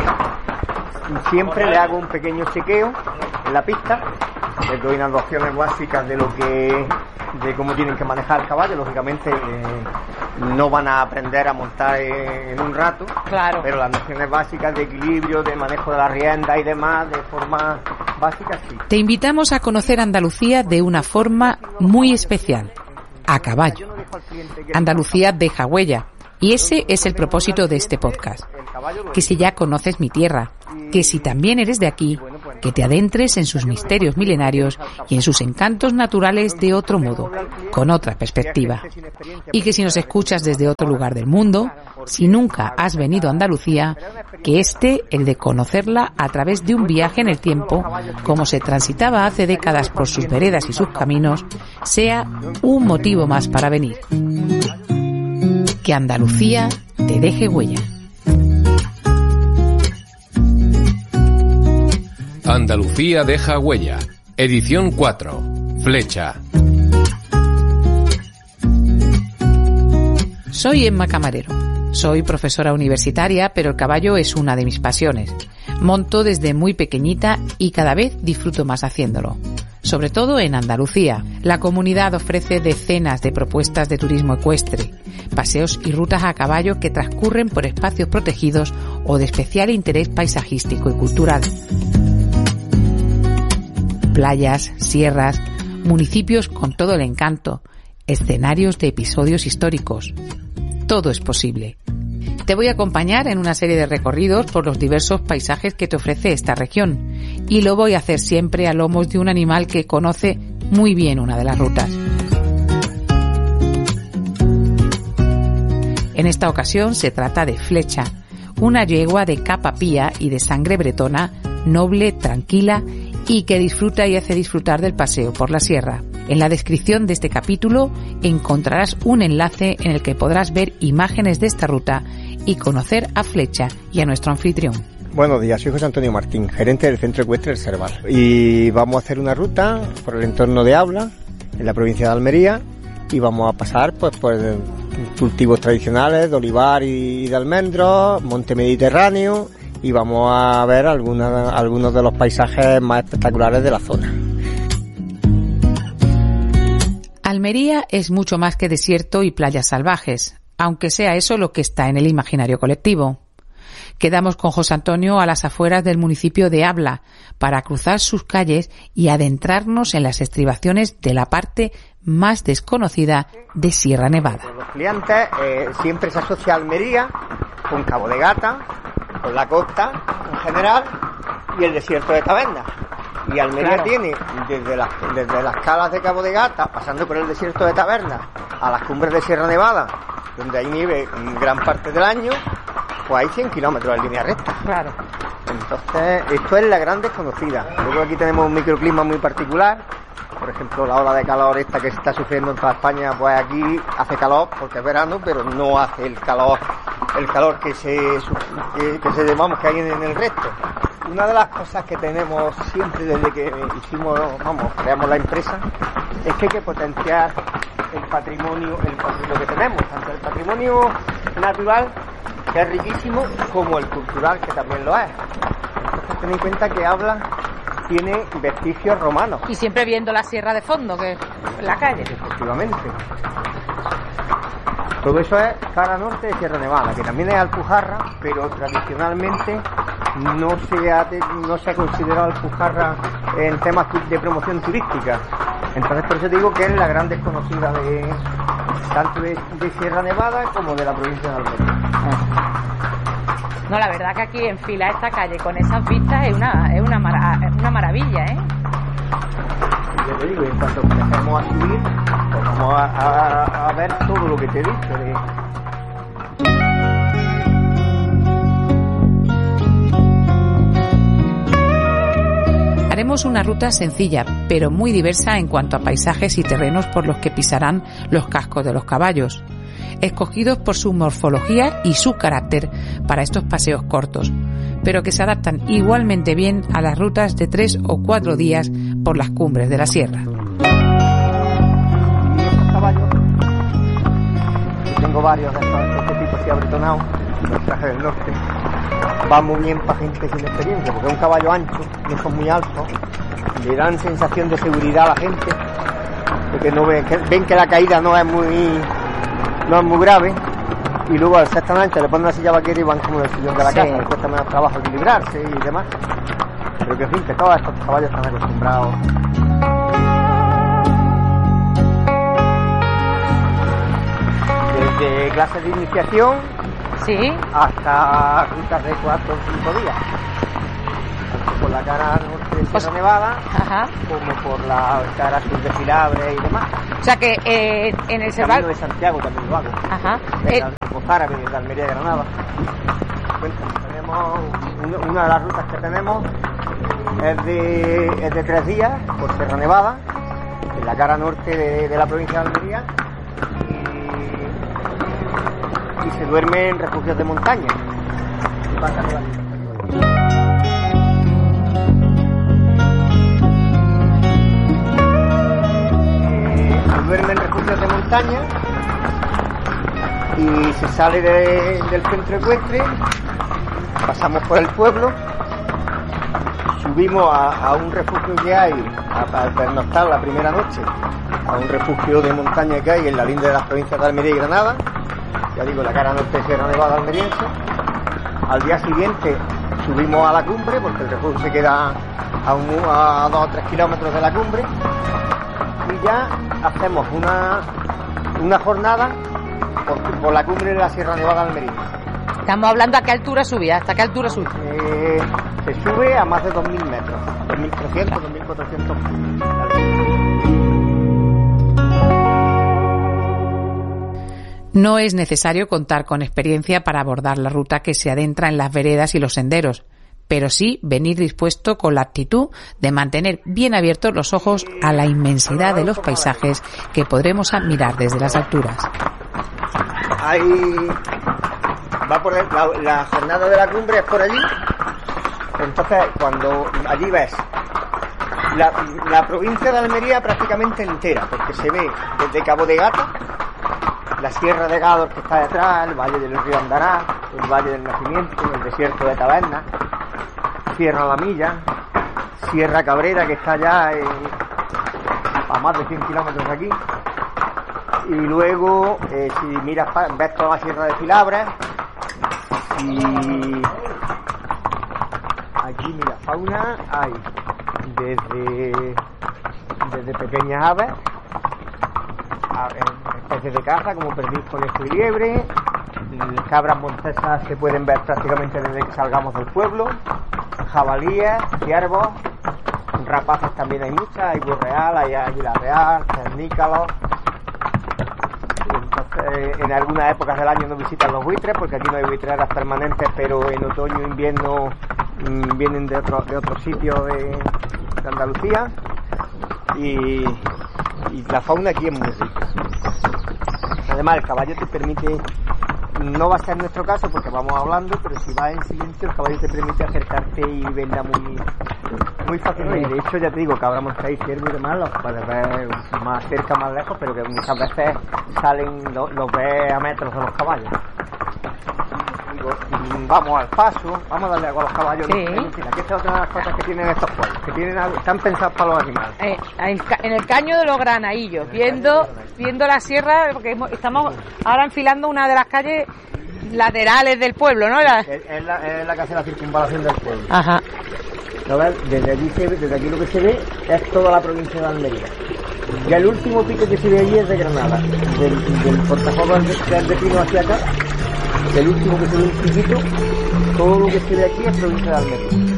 Siempre le hago un pequeño chequeo en la pista, les doy unas nociones básicas de cómo tienen que manejar el caballo. Lógicamente no van a aprender a montar en un rato, claro, pero las nociones básicas de equilibrio, de manejo de la rienda y demás, de forma básica, sí. Te invitamos a conocer Andalucía de una forma muy especial, a caballo. Andalucía deja huella, y ese es el propósito de este podcast. Que si ya conoces mi tierra, que si también eres de aquí, que te adentres en sus misterios milenarios y en sus encantos naturales de otro modo, con otra perspectiva. Y que si nos escuchas desde otro lugar del mundo, si nunca has venido a Andalucía, que el de conocerla a través de un viaje en el tiempo, como se transitaba hace décadas por sus veredas y sus caminos, sea un motivo más para venir. Que Andalucía te deje huella. Andalucía deja huella. Edición 4. Flecha. Soy Emma Camarero. Soy profesora universitaria, pero el caballo es una de mis pasiones. Monto desde muy pequeñita y cada vez disfruto más haciéndolo. Sobre todo en Andalucía. La comunidad ofrece decenas de propuestas de turismo ecuestre, paseos y rutas a caballo que transcurren por espacios protegidos o de especial interés paisajístico y cultural. Playas, sierras, municipios con todo el encanto, escenarios de episodios históricos. Todo es posible. Te voy a acompañar en una serie de recorridos por los diversos paisajes que te ofrece esta región, y lo voy a hacer siempre a lomos de un animal que conoce muy bien una de las rutas. En esta ocasión se trata de Flecha, una yegua de capa pía y de sangre bretona, noble, tranquila y que disfruta y hace disfrutar del paseo por la sierra. En la descripción de este capítulo encontrarás un enlace en el que podrás ver imágenes de esta ruta y conocer a Flecha y a nuestro anfitrión. Buenos días, soy José Antonio Martín, gerente del Centro Ecuestre El Serval. Y vamos a hacer una ruta por el entorno de Abla, en la provincia de Almería, y vamos a pasar pues por cultivos tradicionales de olivar y de almendros, monte mediterráneo, y vamos a ver algunos de los paisajes más espectaculares de la zona. Almería es mucho más que desierto y playas salvajes, aunque sea eso lo que está en el imaginario colectivo. Quedamos con José Antonio a las afueras del municipio de Abla para cruzar sus calles y adentrarnos en las estribaciones de la parte más desconocida de Sierra Nevada. Los clientes siempre se asocia a Almería con Cabo de Gata, con la costa en general y el desierto de Tabernas. Y Almería claro, tiene desde las calas de Cabo de Gata, pasando por el desierto de Tabernas, a las cumbres de Sierra Nevada, donde hay nieve gran parte del año, pues hay 100 kilómetros en línea recta. Claro. Entonces, esto es la gran desconocida. Luego aquí tenemos un microclima muy particular. Por ejemplo, la ola de calor esta que se está sufriendo en toda España, pues aquí hace calor porque es verano, pero no hace el calor que que hay en el resto. Una de las cosas que tenemos siempre desde que creamos la empresa, es que hay que potenciar el patrimonio que tenemos, tanto el patrimonio natural, que es riquísimo, como el cultural, que también lo es. Entonces ten en cuenta que Abla tiene vestigios romanos. Y siempre viendo la sierra de fondo, que es la calle. Efectivamente. Todo eso es cara norte de Sierra Nevada, que también es Alpujarra, pero tradicionalmente no se ha considerado Alpujarra en temas de promoción turística. Entonces por eso digo que es la gran desconocida tanto de Sierra Nevada como de la provincia de Almería. No, la verdad que aquí enfilar esta calle con esas vistas es una maravilla, ¿eh? Ya te digo, en cuanto empecemos a subir, pues vamos a ver todo lo que te he dicho. Haremos una ruta sencilla, pero muy diversa en cuanto a paisajes y terrenos por los que pisarán los cascos de los caballos, escogidos por su morfología y su carácter para estos paseos cortos, pero que se adaptan igualmente bien a las rutas de 3 o 4 días por las cumbres de la sierra. Y estos caballos, yo tengo varios de este tipo así abretonados, el traje del norte, va muy bien para gente sin experiencia, porque es un caballo ancho, no son muy altos, le dan sensación de seguridad a la gente, porque no ven que la caída no es muy grave, y luego al ser tan ancho le ponen una silla vaquera y van como en el sillón de la casa, les cuesta menos trabajo equilibrarse y demás. Pero que en fin, que todos estos caballos están acostumbrados. Desde clases de iniciación, sí, hasta rutas de 4 o 5 días, tanto por la cara norte de Sierra Nevada, ajá, como por la cara sur de Filabre y demás. O sea que en el Camino de Santiago también lo hago. Ajá. De Almozara, de Almería de Granada. Bueno, tenemos una de las rutas que tenemos es de 3 días por Sierra Nevada, en la cara norte de la provincia de Almería, y se duerme en refugios de montaña. Se duerme en refugios de montaña y se sale del centro ecuestre, pasamos por el pueblo, subimos a un refugio que hay para pernoctar la primera noche, a un refugio de montaña que hay en la linde de las provincias de Almería y Granada, ya digo, la cara norte de Sierra Nevada almeriense. Al día siguiente subimos a la cumbre, porque el refugio se queda a 2 o 3 kilómetros de la cumbre, y ya hacemos una jornada por la cumbre de la Sierra Nevada almeriense. Estamos hablando a qué altura subía, hasta qué altura subía. Se sube a más de 2.000 metros, 2.300, 2.400 metros. No es necesario contar con experiencia para abordar la ruta que se adentra en las veredas y los senderos, pero sí venir dispuesto con la actitud de mantener bien abiertos los ojos a la inmensidad de los paisajes que podremos admirar desde las alturas. Va por la jornada de la cumbre es por allí, entonces cuando allí ves la provincia de Almería prácticamente entera, porque se ve desde Cabo de Gata, la Sierra de Gádor que está detrás, el valle del río Andará, el valle del Nacimiento, el desierto de Tabernas, Sierra La Milla, Sierra Cabrera que está allá a más de 100 kilómetros de aquí, y luego si miras ves toda la Sierra de Filabres, y aquí mira, fauna hay desde pequeñas aves, especies de caza como perdiz, conejo y liebre, cabras montesas se pueden ver prácticamente desde que salgamos del pueblo, jabalíes, ciervos, rapaces también hay muchas, hay burreal, hay águila real, cernícalos. Entonces, en algunas épocas del año no visitan los buitres, porque aquí no hay buitreras permanentes, pero en otoño e invierno vienen de otros sitios de Andalucía, y la fauna aquí es muy rica. Además el caballo te permite, no va a ser nuestro caso porque vamos hablando, pero si vas en silencio el caballo te permite acercarte y verla muy fácilmente. Y de hecho ya te digo, cabra montada y ciervo y demás los puedes ver más cerca, más lejos, pero que muchas veces los ves a metros de los caballos. Vamos al paso, vamos a darle agua a los caballos. Sí. Aquí está otra de las cosas que tienen estos pueblos, que están pensados para los animales. En el caño de los Granadillos, viendo la sierra, porque estamos ahora enfilando una de las calles laterales del pueblo, ¿no? Es la que hace la circunvalación del pueblo. Ajá. Desde aquí lo que se ve es toda la provincia de Almería. Ya el último pico que se ve allí es de Granada, del Portajuegos del Pino hacia acá. El último que se ve un piquito, todo lo que se ve aquí es provincia de Almería.